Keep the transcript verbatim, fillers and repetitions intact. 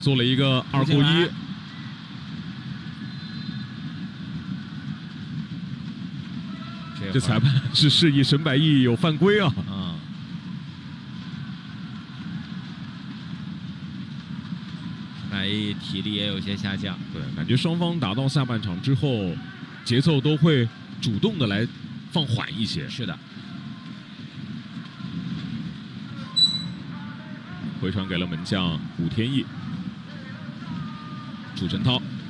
做了一个二扣一。这裁判是示意沈百亿有犯规啊！ 嗯。沈百亿体力也有些下降。 对，感觉双方打到下半场之后，节奏都会主动的来放缓一些。 是的。 回传给了门将武天翼，楚晨涛。